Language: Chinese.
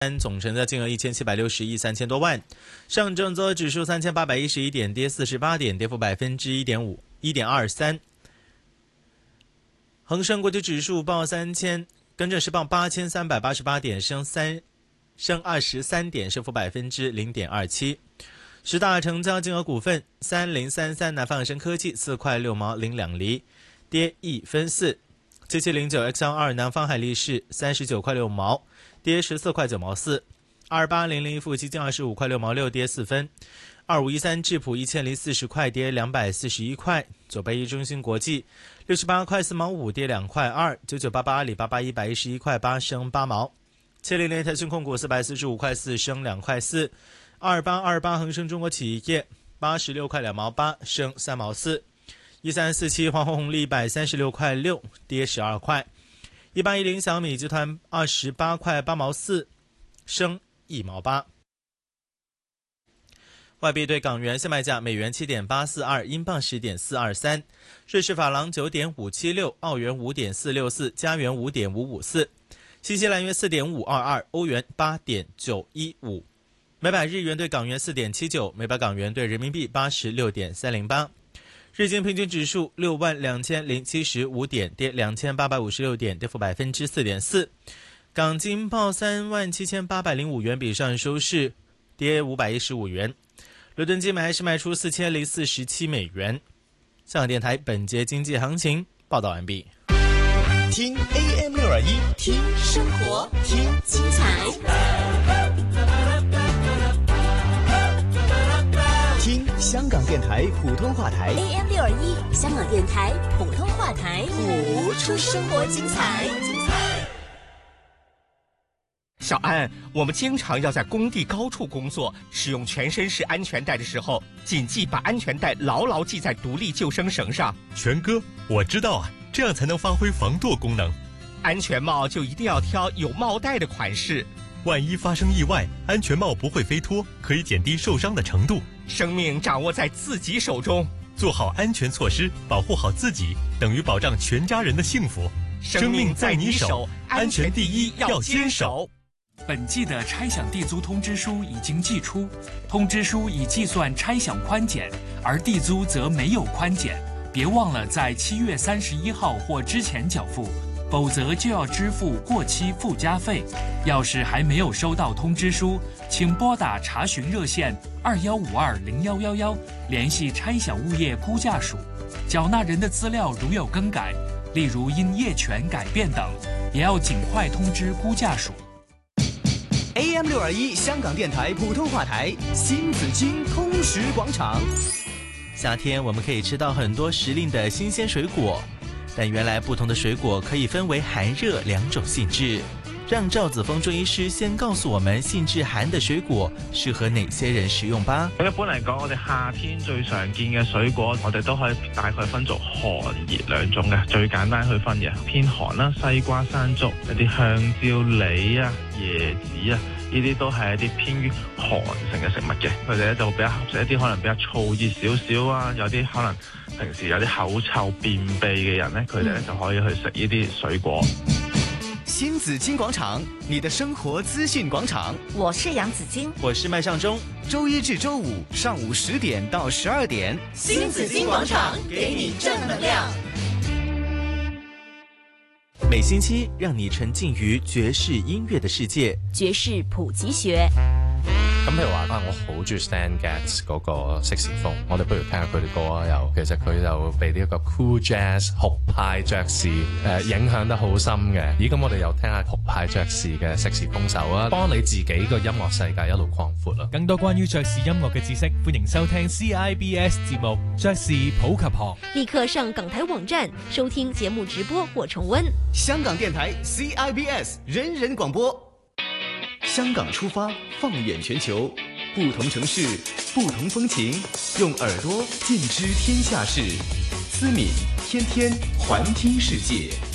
总成交金额1760亿3千多万。上证综合指数3811点，跌48点，跌幅1.23%。恒生国际指数报8388点，升23点，升幅0.27%。十大成交金额股份：3033南方恒生科技4块6毛02厘，跌1分4。7709XL2南方海力士39块6毛，跌14块9毛4。2800富基金25块6毛6，跌4分。2513智普1040块，跌241块。981中芯国际68块4毛5，跌2块2。9988阿里巴巴111块8，升8毛。700腾讯控股445块4，升2块4。2828恒生中国企业86块2毛8，升3毛4。1347华虹红利136块6，跌12块。1810小米集团28块8毛4，升1毛8。外币对港元现卖价：美元7.842，英镑10.423，瑞士法郎9.576，澳元5.464，加元5.554，新西兰元4.522，欧元8.915。每百日元对港元4.79，每百港元对人民币86.308。日经平均指数62075点，跌2856点，跌幅4.4%。港金报37805元，比上日收市跌515元。伦敦金买是卖出4047美元。香港电台本节经济行情报道完毕。 听 AM621，听生活，听精彩。听香港电台普通话台 AM621，香港电台普通话台， 谱出生活精彩。 小安，我们经常要在工地高处工作，使用全身式安全带的时候，谨记把安全带牢牢系在独立救生绳上。 全哥，我知道啊，这样才能发挥防舵功能。 安全帽就一定要挑有帽带的款式， 万一发生意外，安全帽不会飞脱，可以减低受伤的程度。 生命掌握在自己手中， 做好安全措施，保护好自己，等于保障全家人的幸福。 生命在你手，安全第一，要坚守。 本季的拆饷地租通知书已经寄出，通知书已计算拆饷宽减，而地租则没有宽减。别忘了在7月31号或之前缴付，否则就要支付过期附加费。要是还没有收到通知书，请拨打查询热线21520111，联系拆饷物业估价署。缴纳人的资料如有更改，例如因业权改变等，也要尽快通知估价署。 AM621香港电台普通话台新紫荆通识广场。 夏天我们可以吃到很多时令的新鲜水果，但原来不同的水果可以分为寒热2种性质。让赵子峰中医師先告訴我們性質寒的水果適合哪些人食用吧。 一般嚟講，我哋夏天最常見嘅水果，我哋都可以大概分做寒熱2種嘅，最簡單去分嘅。偏寒啦，西瓜、山竹、一啲香蕉、梨啊、椰子啊，呢啲都係一啲偏於寒性嘅食物嘅。佢哋咧就比較合適一啲可能比較燥熱少少啊，有啲可能平時有啲口臭、便秘嘅人咧，佢哋咧就可以去食呢啲水果。 新紫荊廣場，你的生活資訊廣場。 我是楊子矜， 我是麥尚中。 周一至周五上午10點到12點， 新紫荊廣場給你正能量。 每星期讓你沉浸於爵士音樂的世界， 爵士普及學。 咁譬如話我好中意 Stan Getz 嗰個色士風，我哋不如聽下佢哋歌啊。又其實佢就被呢一個 cool jazz 酷派爵士影響得好深嘅。咁我哋又聽下酷派爵士嘅色士風手啊，幫你自己個音樂世界一路擴闊啦。 更多關於爵士音樂嘅知識，歡迎收聽 CIBS 節目《爵士普及學》。 立刻上港台網站收聽節目直播或重溫。 香港電台 CIBS 人人廣播。香港出發，放眼全球，不同城市，不同風情，用耳朵盡知天下事。思敏天天環聽世界。